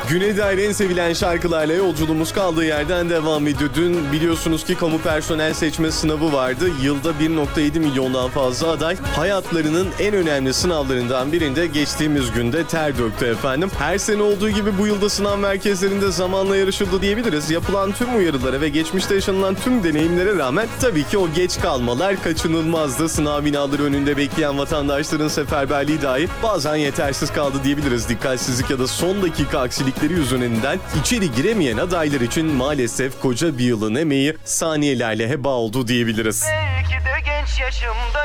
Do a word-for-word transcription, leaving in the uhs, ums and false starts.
Güne dair en sevilen şarkılarla yolculuğumuz kaldığı yerden devam ediyor. Dün biliyorsunuz ki kamu personel seçme sınavı vardı. Yılda bir nokta yedi milyondan fazla aday hayatlarının en önemli sınavlarından birinde geçtiğimiz günde ter döktü efendim. Her sene olduğu gibi bu yılda sınav merkezlerinde zamanla yarışıldı diyebiliriz. Yapılan tüm uyarılara ve geçmişte yaşanılan tüm deneyimlere rağmen tabii ki o geç kalmalar kaçınılmazdı. Sınav binaları önünde bekleyen vatandaşların seferberliği dahi bazen yetersiz kaldı diyebiliriz. Dikkatsizlik ya da son dakika aksilikleri yüzünden içeri giremeyen adaylar için maalesef koca bir yılın emeği saniyelerle heba oldu diyebiliriz. Belki de genç yaşımda